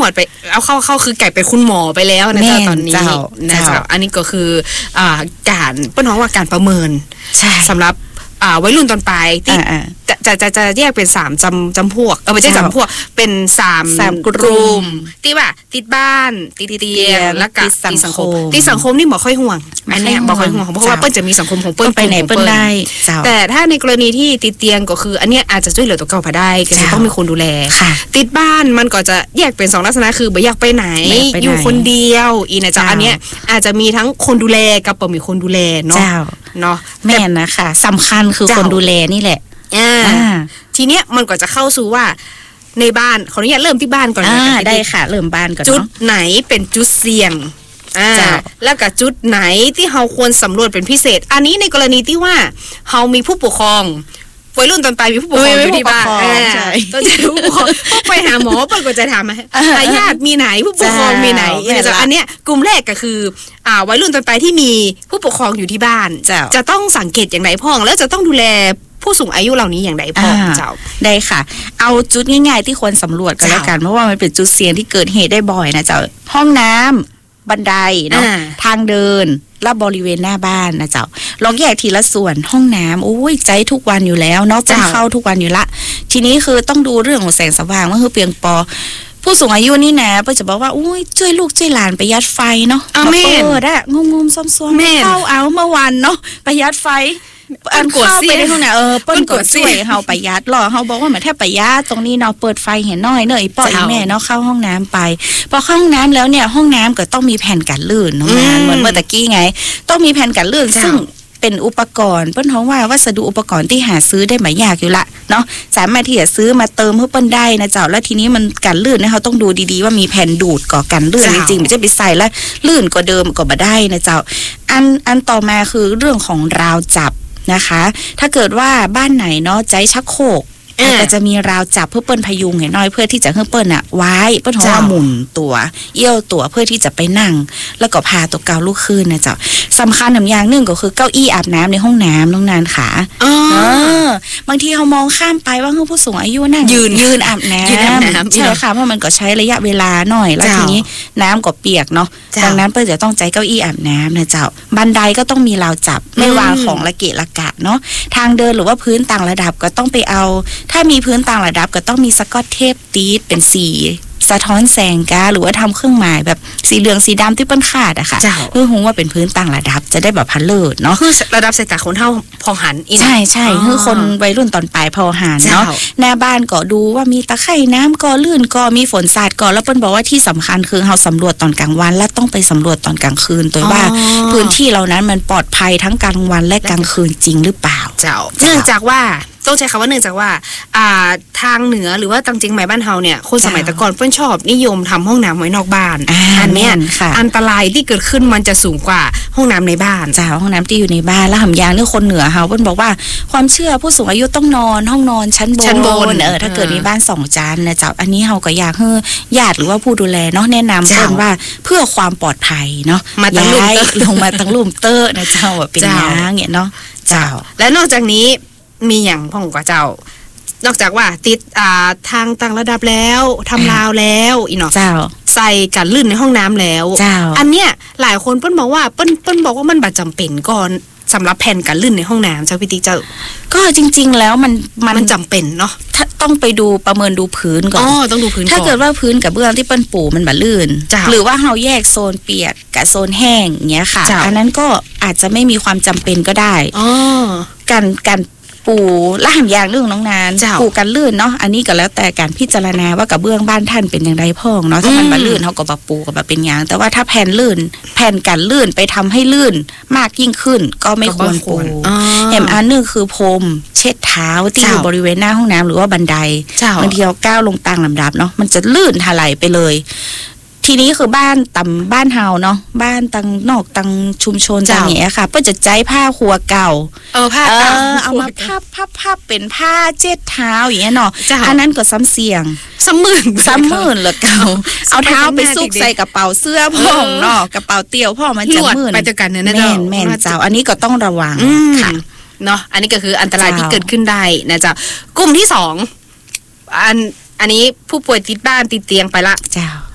อดไปเอาเข้าคือไก่เป็นคุณหมอไปแล้วนะเจ้าตอนนี้นะเจ้าอันนี้ก็คือการเปิ้นว่าการประเมินสำหรับวัยรุ่นตอนปลายที่จะแยกเป็น3จำพวกไม่ใช่จำพวกเป็น3กลุ่มที่ว่าติดบ้านติดเตียงและก็ติดสังคมติดสังคมนี่บ่ค่อยห่วงอันนี้บ่ค่อยห่วงเพราะว่าเปิ้นจะมีสังคมของเปิ้นไปไหนเปิ้นได้แต่ถ้าในกรณีที่ติดเตียงก็คืออันเนี้ยอาจจะช่วยเหลือตัวเก่าไปได้ก็จะต้องมีคนดูแลติดบ้านมันก็จะแยกเป็น2ลักษณะคือบ่อยากไปไหนอยู่คนเดียวอีนะจ๊ะอันเนี้ยอาจจะมีทั้งคนดูแลกับบ่มีคนดูแลเนาะแม่นนะคะสำคัญคือคนดูแลนี่แหละทีเนี้ยมันก็จะเข้าสู่ว่าในบ้านขออนุญาตเริ่มที่บ้านก่อนได้ค่ะเริ่มบ้านก่อนจุดไหนเป็นจุดเสี่ยงแล้วก็จุดไหนที่เราควรสำรวจเป็นพิเศษอันนี้ในกรณีที่ว่าเรามีผู้ปกครองวัยรุ่นตอนปลายมีผู้ปกครองอยู่ที่บ้านต้องจะรู้ไปหาหมอเปิดก็จะถามญาติมีไหนผู้ปกครองมีไหนอันเนี้ยกลุ่มแรกก็คือวัยรุ่นตอนปลายที่มีผู้ปกครองอยู่ที่บ้านจะต้องสังเกตอย่างไรพ่องแล้วจะต้องดูแลผู้สูงอายุเหล่านี้อย่างไรพ่อเจ้าได้ค่ะเอาจุดง่ายๆที่ควรสำรวจกันแล้วกันเพราะว่ามันเป็นจุดเสี่ยงที่เกิดเหตุได้บ่อยนะเจ้าห้องน้ำบันไดเนาะทางเดินและบริเวณหน้าบ้านนะเจ้าลองแยกทีละส่วนห้องน้ำโอ้ยใจทุกวันอยู่แล้วเนาะต้องเข้าทุกวันอยู่ละทีนี้คือต้องดูเรื่องของแสงสว่างว่าคือเพียงพอผู้สูงอายุนี่นะเปิ้นจะบอกว่าอุ้ยช่วยลูกช่วยหลานประหยัดไฟเนาะงมซ้อมๆเข้าเอาเมื่อวันเนาะประหยัดไฟอันกดไปในห้องน่ะเปิ้นกดช่วยเฮาประหยัดหรอเฮาบอกว่าเหมือนแทบประหยัดตรงนี้เนาะเปิดไฟเห็นน้อยเนอะอีป้ออีแม่เนาะเข้าห้องน้ำไปพอเข้าห้องน้ำแล้วเนี่ยห้องน้ำก็ต้องมีแผ่นกันลื่นน้องนานเหมือนเมื่อตะกี้ไงต้องมีแผ่นกันลื่นซึ่งเป็นอุปกรณ์เปิ้นฮ้องว่าวัสดุอุปกรณ์ที่หาซื้อได้ไม่ยากอยู่ละเนาะสามารถที่จะซื้อมาเติมเพื่อเปิ้นได้นะเจ้าแล้วทีนี้มันกันลื่นนะเขาต้องดูดีๆว่ามีแผ่นดูดก่อกันลื่นจริงๆไม่ใช่ไปใส่แล้วลื่นกว่าเดิมก็บ่ได้นะเจ้าอันต่อมาคือเรื่องของราวจับนะคะถ้าเกิดว่าบ้านไหนเนาะใจชักโครกก็จะมีราวจับเพื่อเปิ้นพยุงให้น้อยเพื่อที่จะให้เปิ้นน่ะไว้เปิ้นของว่าหมุนตัวเอี้ยวตัวเพื่อที่จะไปนั่งแล้วก็พาตัวเกาลูกขึ้นนะเจ้าสำคัญอย่างนึงก็คือเก้าอี้อาบน้ำในห้องน้ำน้องนานค่ะบางทีเรามองข้ามไปว่าผู้สูงอายุนั่งยืนอาบน้ำใช่ค่ะเพราะมันก็ใช้ระยะเวลาหน่อยแล้วทีนี้น้ำก็เปียกเนาะดังนั้นเปิ้นจะต้องใจเก้าอี้อาบน้ำนะเจ้าบันไดก็ต้องมีราวจับไม่วางของระเกะระกะเนาะทางเดินหรือว่าพื้นต่างระดับก็ต้องไปเอาถ้ามีพื้นต่างระดับก็ต้องมีสกอตเทปตีดเป็นสีสะท้อนแสงกาหรือว่าทำเครื่องหมายแบบสีเหลืองสีดำที่เปิ้นคาดอะค่ะเพื่อรู้ว่าเป็นพื้นต่างระดับจะได้แบบพันเลิศเนาะคือระดับสายตาคนเท่าพอหันใช่คือคนวัยรุ่นตอนปลายพอหันเนาะหน้าบ้านก็ดูว่ามีตะไคร่น้ำก็ลื่นก็มีฝนสาดก็แล้วเปิ้นบอกว่าที่สำคัญคือเราสำรวจตอนกลางวันและต้องไปสำรวจตอนกลางคืนตัวว่าพื้นที่เหล่านั้นมันปลอดภัยทั้งกลางวันและกลางคืนจริงหรือเปล่าเนื่องจากว่าต้องใช้คำว่าเนื่องจากว่าทางเหนือหรือว่าตังจริงหมายบ้านเฮาเนี่ยคนสมัยตะก่อนเพิ่นชอบนิยมทำห้องน้ำไว้นอกบ้านอันเนี้ยอันตรายที่เกิดขึ้นมันจะสูงกว่าห้องน้ำในบ้านห้องน้ำที่อยู่ในบ้านแล้วหำยางเรื่องคนเหนือเฮาเพิ่นบอกว่าความเชื่อผู้สูงอายุต้องนอนห้องนอนชั้นบนถ้าเกิดมีบ้าน2ชั้นนะเจ้าอันนี้เฮาก็อยากให้ญาติหรือว่าผู้ดูแลเนาะแนะนำเพิ่นว่าเพื่อความปลอดภัยเนาะย้ายลงมาตั้งลุ่มเตอร์นะเจ้าเป็นอย่างเงี้ยเนาะเจ้าและนอกจากนี้มีอย่างพ่องกว่าเจ้านอกจากว่าติดทางต่างระดับแล้วทำราวแล้วอีเนาะใส่กันลื่นในห้องน้ำแล้วอันเนี้ยหลายคนเปิ้นบอกว่าเปิ้นบอกว่ามันบัดจำเป็นก่อนสำหรับแผ่นกันลื่นในห้องน้ำเจ้าพี่ติ๊กเจ้าก็จริงๆแล้วมันจำเป็นเนาะต้องไปดูประเมินดูพื้นก่อนต้องดูพื้นถ้าเกิดว่าพื้นกับเบื้องที่เปิ้นปูมันบัดลื่นหรือว่าเฮาแยกโซนเปียกกับโซนแห้งอย่างเงี้ยค่ะอันนั้นก็อาจจะไม่มีความจำเป็นก็ได้การปูล่ามยางเรื่องน้องนานปูกันลื่นเนาะอันนี้ก็แล้วแต่การพิจารณาว่ากับเบื้องบ้านท่านเป็นอย่างไรพ่องเนาะถ้ามันบ่ลื่นเฮาก็บ่ปูก็บ่เป็นหยังแต่ว่าถ้าแผ่นลื่นแผ่นกันลื่นไปทำให้ลื่นมากยิ่งขึ้นก็ไม่ควรปูอันนึงคือพรมเช็ดเท้าที่อยู่บริเวณหน้าห้องน้ำหรือว่าบันไดบางทีเราก้าวลงตามลำดับเนาะมันจะลื่นถลายไปเลยทีนี้คือบ้านเฮาเนาะบ้านตังนอกตังชุมชนจังอย่างเงี้ยค่ะเพื่อจะใจผ้าครัวเก่าผ้าเอามาพับเป็นผ้าเจ็ดเท้าอย่างเงี้ยเนาะอันนั้นก็ซ้ำเสี่ยงซ้ำหมื่นเหรอเก่าเอาเท้าไปซุกใส่กระเป๋าเสื้อพ่องเนาะกระเป๋าเตี่ยวพ่อมันจะหมื่นไปจากกันเนี่ยนะแม่นเจ้าอันนี้ก็ต้องระวังค่ะเนาะอันนี้ก็คืออันตรายที่เกิดขึ้นได้นะเจ้ากลุ่มที่2อันนี้ผู้ป่วยติดบ้านติดเตียงไปละเจ้า